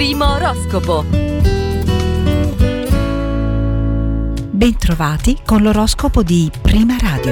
Primo oroscopo. Bentrovati con l'oroscopo di Prima Radio.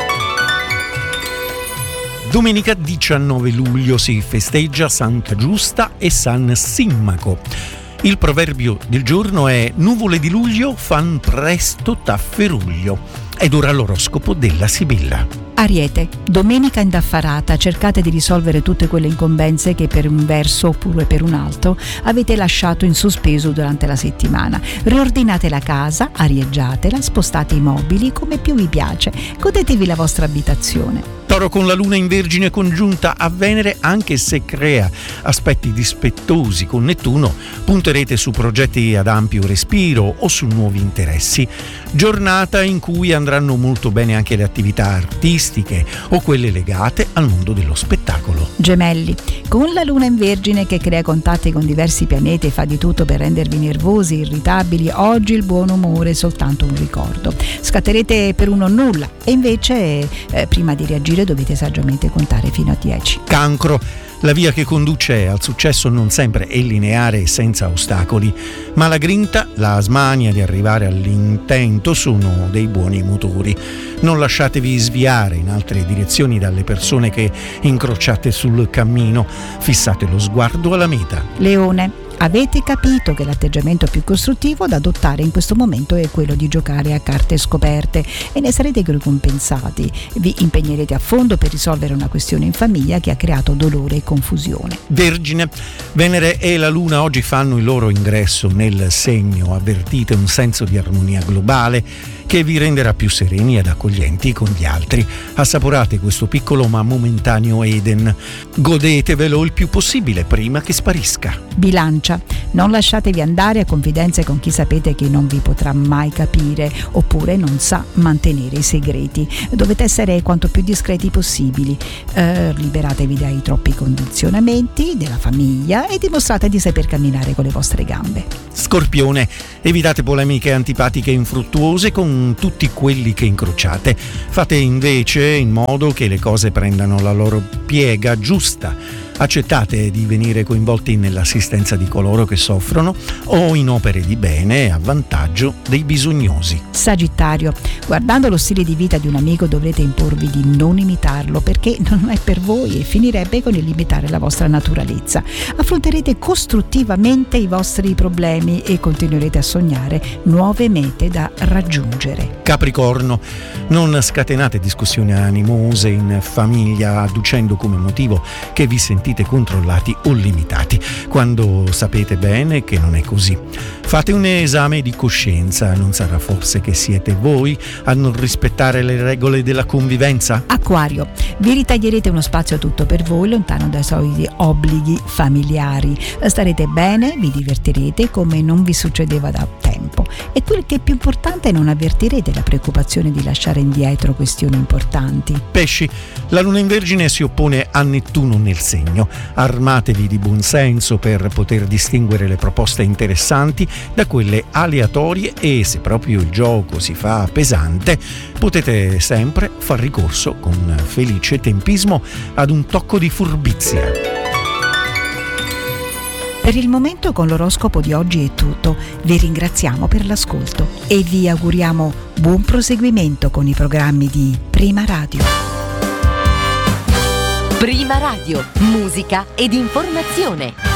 Domenica 19 luglio si festeggia Santa Giusta e San Simmaco. Il proverbio del giorno è: nuvole di luglio fan presto tafferuglio. Ed ora l'oroscopo della Sibilla. Ariete, domenica indaffarata, cercate di risolvere tutte quelle incombenze che per un verso oppure per un altro avete lasciato in sospeso durante la settimana. Riordinate la casa, arieggiatela, spostate i mobili come più vi piace, godetevi la vostra abitazione. Toro, con la luna in Vergine congiunta a Venere, anche se crea aspetti dispettosi con Nettuno, punterete su progetti ad ampio respiro o su nuovi interessi. Giornata in cui andranno molto bene anche le attività artistiche o quelle legate al mondo dello spettacolo. Gemelli, con la luna in Vergine che crea contatti con diversi pianeti e fa di tutto per rendervi nervosi, irritabili, oggi il buon umore è soltanto un ricordo. Scatterete per uno nulla e invece prima di reagire dovete saggiamente contare fino a 10. Cancro, la via che conduce al successo non sempre è lineare e senza ostacoli, ma la grinta, la smania di arrivare all'intento sono dei buoni motori. Non lasciatevi sviare in altre direzioni dalle persone che incrociate sul cammino, fissate lo sguardo alla meta. Leone, avete capito che l'atteggiamento più costruttivo da adottare in questo momento è quello di giocare a carte scoperte e ne sarete ricompensati. Vi impegnerete a fondo per risolvere una questione in famiglia che ha creato dolore e confusione. Vergine, Venere e la Luna oggi fanno il loro ingresso nel segno. Avvertite un senso di armonia globale che vi renderà più sereni ed accoglienti con gli altri. Assaporate questo piccolo ma momentaneo Eden. Godetevelo il più possibile prima che sparisca. Bilancia, non lasciatevi andare a confidenze con chi sapete che non vi potrà mai capire oppure non sa mantenere i segreti. Dovete essere quanto più discreti possibili. Liberatevi dai troppi condizionamenti della famiglia e dimostrate di saper camminare con le vostre gambe. Scorpione, evitate polemiche antipatiche e infruttuose con tutti quelli che incrociate. Fate invece in modo che le cose prendano la loro piega giusta. Accettate di venire coinvolti nell'assistenza di coloro che soffrono o in opere di bene a vantaggio dei bisognosi. Sagittario, guardando lo stile di vita di un amico dovrete imporvi di non imitarlo perché non è per voi e finirebbe con il limitare la vostra naturalezza. Affronterete costruttivamente i vostri problemi e continuerete a sognare nuove mete da raggiungere. Capricorno, non scatenate discussioni animose in famiglia adducendo come motivo che vi sentite controllati o limitati, quando sapete bene che non è così. Fate un esame di coscienza, non sarà forse che siete voi a non rispettare le regole della convivenza? Acquario, vi ritaglierete uno spazio tutto per voi, lontano dai soliti obblighi familiari. Starete bene, vi divertirete come non vi succedeva da tempo e quel che è più importante, non avvertirete la preoccupazione di lasciare indietro questioni importanti. Pesci, la luna in Vergine si oppone a Nettuno nel segno. Armatevi di buonsenso per poter distinguere le proposte interessanti da quelle aleatorie e, se proprio il gioco si fa pesante, potete sempre far ricorso con felice tempismo ad un tocco di furbizia. Per il momento con l'oroscopo di oggi è tutto. Vi ringraziamo per l'ascolto e vi auguriamo buon proseguimento con i programmi di Prima Radio. Prima Radio, musica ed informazione.